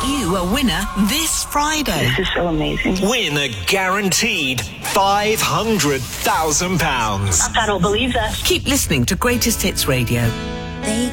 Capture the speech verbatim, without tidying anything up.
you a winner this Friday. This is so amazing. Win a guaranteed five hundred thousand pounds. I don't believe that. Keep listening to Greatest Hits Radio. They